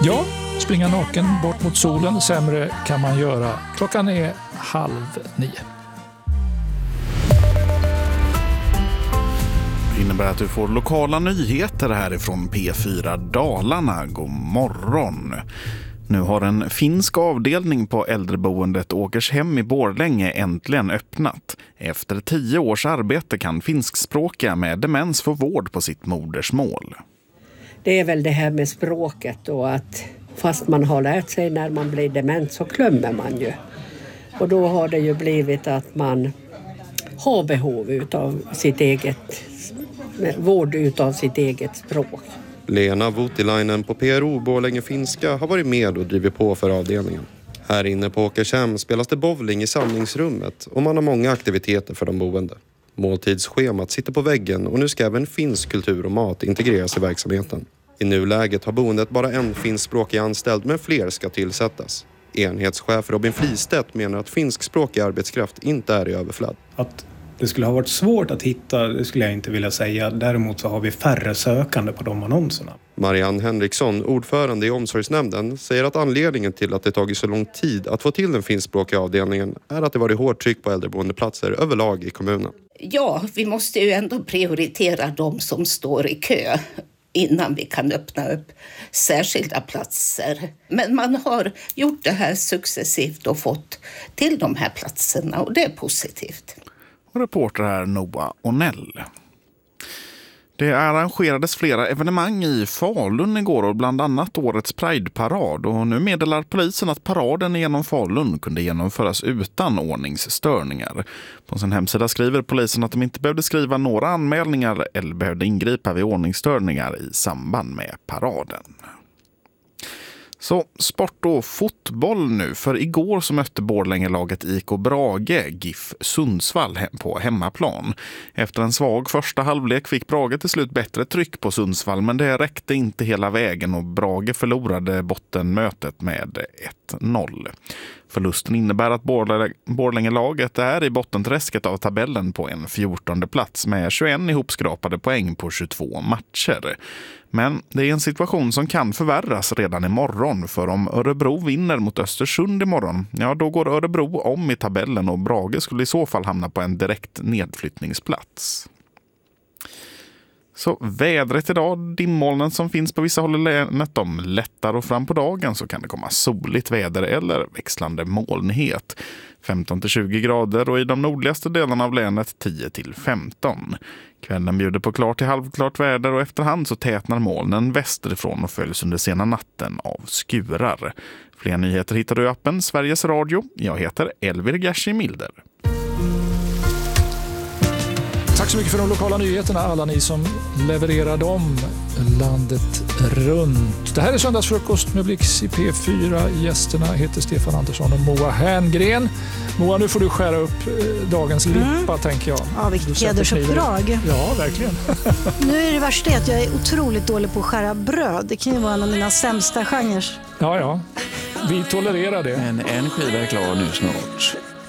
Ja, springa naken bort mot solen, sämre kan man göra. Klockan är 8:30. Det innebär att du får lokala nyheter härifrån P4 Dalarna. God morgon. Nu har en finsk avdelning på äldreboendet Åkershem i Borlänge äntligen öppnat. Efter 10 års arbete kan finskspråkiga med demens få vård på sitt modersmål. Det är väl det här med språket och att fast man har lärt sig när man blir dement så glömmer man ju. Och då har det ju blivit att man har behov av sitt eget vård utav sitt eget språk. Lena Voutilainen på PRO Borlänge finska har varit med och drivit på för avdelningen. Här inne på Åkershem spelas det bowling i samlingsrummet och man har många aktiviteter för de boende. Måltidsschemat sitter på väggen och nu ska även finsk kultur och mat integreras i verksamheten. I nuläget har boendet bara en finskspråkig anställd, men fler ska tillsättas. Enhetschef Robin Fristedt menar att finskspråkig arbetskraft inte är i överflöd. Att det skulle ha varit svårt att hitta, det skulle jag inte vilja säga. Däremot så har vi färre sökande på de annonserna. Marianne Henriksson, ordförande i omsorgsnämnden, säger att anledningen till att det tagit så lång tid att få till den finskspråkiga avdelningen är att det varit hårt tryck på äldreboendeplatser överlag i kommunen. Ja, vi måste ju ändå prioritera de som står i kö innan vi kan öppna upp särskilda platser. Men man har gjort det här successivt och fått till de här platserna och det är positivt. Reporter är Noah Onell. Det arrangerades flera evenemang i Falun igår och bland annat årets Pride-parad, och nu meddelar polisen att paraden genom Falun kunde genomföras utan ordningsstörningar. På sin hemsida skriver polisen att de inte behövde skriva några anmälningar eller behövde ingripa vid ordningsstörningar i samband med paraden. Så sport och fotboll nu, för igår så mötte Borlängelaget IK Brage GIF Sundsvall på hemmaplan. Efter en svag första halvlek fick Brage till slut bättre tryck på Sundsvall, men det räckte inte hela vägen och Brage förlorade bottenmötet med 1-0. Förlusten innebär att Borlängelaget är i bottenträsket av tabellen på en 14:e plats med 21 ihopskrapade poäng på 22 matcher. Men det är en situation som kan förvärras redan imorgon, för om Örebro vinner mot Östersund imorgon, ja då går Örebro om i tabellen och Brage skulle i så fall hamna på en direkt nedflyttningsplats. Så vädret idag, dimmolnen som finns på vissa håll i länet, de lättar och fram på dagen så kan det komma soligt väder eller växlande molnighet. 15-20 grader och i de nordligaste delarna av länet 10-15. Kvällen bjuder på klart till halvklart väder och efterhand så tätnar molnen västerifrån och följs under sena natten av skurar. Fler nyheter hittar du i appen Sveriges Radio. Jag heter Elvir Gershi Milder. Tack så mycket för de lokala nyheterna, alla ni som levererar dem landet runt. Det här är Söndagsfrukost med Blix i P4. Gästerna heter Stefan Andersson och Moa Herngren. Moa, nu får du skära upp dagens lippa, tänker jag. Ja, vilket hedersuppdrag. Ja, verkligen. Nu är det värsta att jag är otroligt dålig på att skära bröd. Det kan ju vara en av mina sämsta genrer. Ja. Vi tolererar det. Men en skiva är klar nu snart.